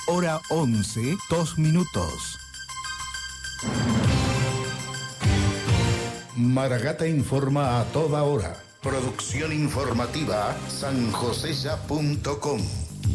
hora 11, 2 minutos. Maragata informa a toda hora. Producción informativa sanjoseya.com.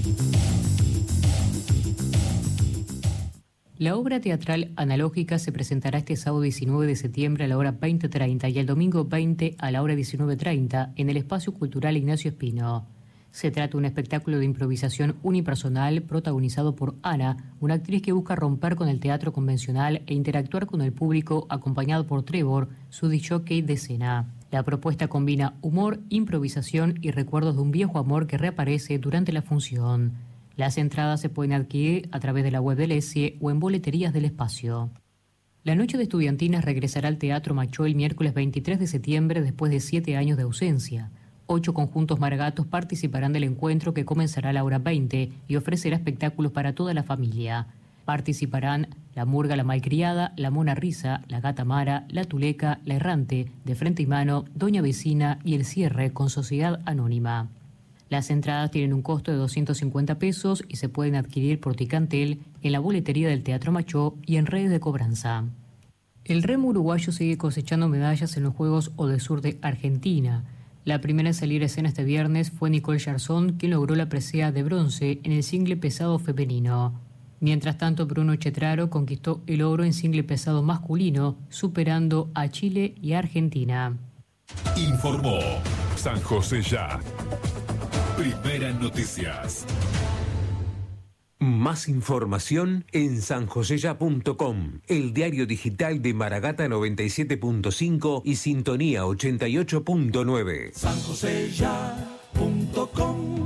La obra teatral analógica se presentará este sábado 19 de septiembre a la hora 20:30 y el domingo 20 a la hora 19:30 en el Espacio Cultural Ignacio Espino. Se trata de un espectáculo de improvisación unipersonal protagonizado por Ana, una actriz que busca romper con el teatro convencional e interactuar con el público, acompañado por Trevor, su disc-jockey de escena. La propuesta combina humor, improvisación y recuerdos de un viejo amor que reaparece durante la función. Las entradas se pueden adquirir a través de la web del ESIE o en boleterías del espacio. La Noche de Estudiantinas regresará al Teatro Machó el miércoles 23 de septiembre después de 7 años de ausencia. 8 conjuntos maragatos participarán del encuentro que comenzará a la hora 20 y ofrecerá espectáculos para toda la familia. Participarán La Murga la Malcriada, La Mona Risa, La Gata Mara, La Tuleca, La Errante, De Frente y Mano, Doña Vecina y El Cierre con Sociedad Anónima. Las entradas tienen un costo de 250 pesos y se pueden adquirir por Ticantel, en la boletería del Teatro Machó y en redes de cobranza. El remo uruguayo sigue cosechando medallas en los Juegos Odesur de Argentina. La primera en salir a escena este viernes fue Nicole Jarzón, quien logró la presea de bronce en el single pesado femenino. Mientras tanto, Bruno Chetraro conquistó el oro en single pesado masculino, superando a Chile y a Argentina. Informó San José Ya. Primeras noticias. Más información en sanjoseya.com, el diario digital de Maragata 97.5 y Sintonía 88.9. sanjoseya.com,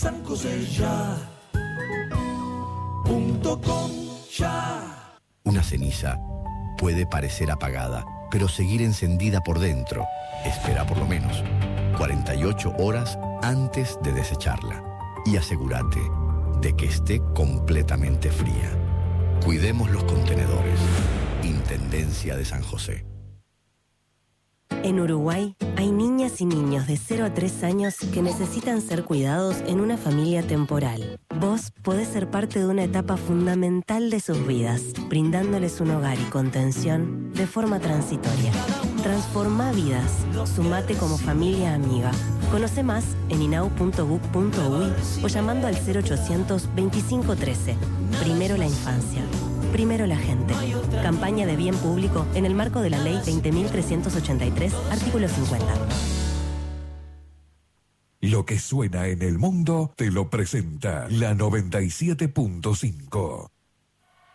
sanjoseya.com ya. Una ceniza puede parecer apagada, pero seguir encendida por dentro. Espera por lo menos 48 horas antes de desecharla y asegúrate de que esté completamente fría. Cuidemos los contenedores. Intendencia de San José. En Uruguay hay niñas y niños de 0 a 3 años que necesitan ser cuidados en una familia temporal. Vos podés ser parte de una etapa fundamental de sus vidas, brindándoles un hogar y contención de forma transitoria. Transformá vidas. Sumate como familia amiga. Conoce más en inau.gov.uy o llamando al 0800 2513. Primero la infancia. Primero la gente. Campaña de bien público en el marco de la Ley 20.383, artículo 50. Lo que suena en el mundo te lo presenta la 97.5.